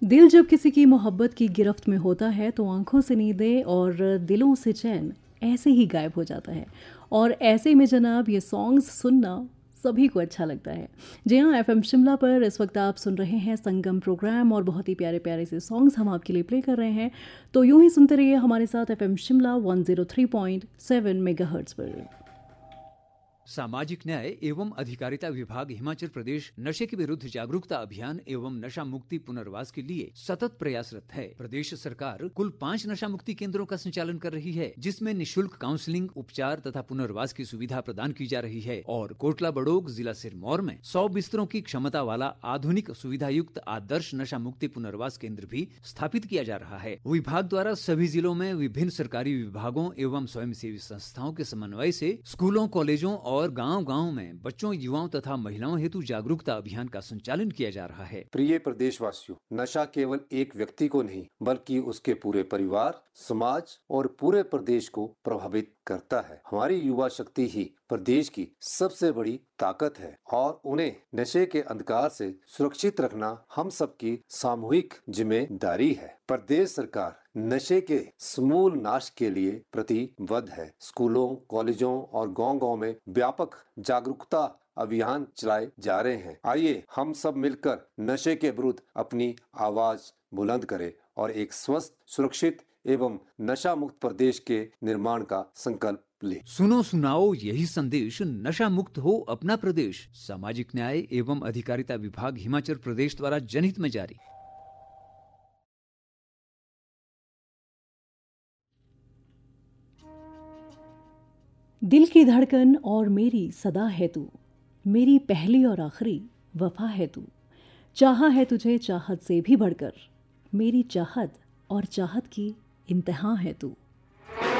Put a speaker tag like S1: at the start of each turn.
S1: दिल जब किसी की मोहब्बत की गिरफ्त में होता है तो आंखों से नींदें और दिलों से चैन ऐसे ही गायब हो जाता है। और ऐसे में जनाब ये सॉन्ग्स सुनना सभी को अच्छा लगता है। जी हाँ, एफएम शिमला पर इस वक्त आप सुन रहे हैं संगम प्रोग्राम और बहुत ही प्यारे प्यारे से सॉन्ग्स हम आपके लिए प्ले कर रहे हैं। तो यूं ही सुनते रहिए हमारे साथ एफएम शिमला 103.7 मेगाहर्ट्ज़ पर।
S2: सामाजिक न्याय एवं अधिकारिता विभाग हिमाचल प्रदेश नशे के विरुद्ध जागरूकता अभियान एवं नशा मुक्ति पुनर्वास के लिए सतत प्रयासरत है। प्रदेश सरकार कुल 5 नशा मुक्ति केंद्रों का संचालन कर रही है, जिसमें निशुल्क काउंसलिंग, उपचार तथा पुनर्वास की सुविधा प्रदान की जा रही है। और कोटला बड़ोग जिला सिरमौर में 100 बिस्तरों की क्षमता वाला आधुनिक सुविधा युक्त आदर्श नशा मुक्ति पुनर्वास केंद्र भी स्थापित किया जा रहा है। विभाग द्वारा सभी जिलों में विभिन्न सरकारी विभागों एवं स्वयंसेवी संस्थाओं के समन्वय से स्कूलों, कॉलेजों और गांव-गांव में बच्चों, युवाओं तथा महिलाओं हेतु जागरूकता अभियान का संचालन किया जा रहा है।
S3: प्रिय प्रदेशवासियों, नशा केवल एक व्यक्ति को नहीं बल्कि उसके पूरे परिवार, समाज और पूरे प्रदेश को प्रभावित करता है। हमारी युवा शक्ति ही प्रदेश की सबसे बड़ी ताकत है और उन्हें नशे के अंधकार से सुरक्षित रखना हम सबकी सामूहिक जिम्मेदारी है। प्रदेश सरकार नशे के समूल नाश के लिए प्रतिबद्ध है। स्कूलों, कॉलेजों और गांव-गांव में व्यापक जागरूकता अभियान चलाए जा रहे हैं। आइए हम सब मिलकर नशे के विरुद्ध अपनी आवाज बुलंद करें और एक स्वस्थ, सुरक्षित एवं नशा मुक्त प्रदेश के निर्माण का संकल्प ले।
S2: सुनो सुनाओ यही संदेश, नशा मुक्त हो अपना प्रदेश। सामाजिक न्याय एवं अधिकारिता विभाग हिमाचल प्रदेश द्वारा जनहित में जारी।
S1: दिल की धड़कन और मेरी सदा है तू, मेरी पहली और आखिरी वफा है तू। चाहा है तुझे चाहत से भी बढ़कर, मेरी चाहत और चाहत की इंतहा है तू।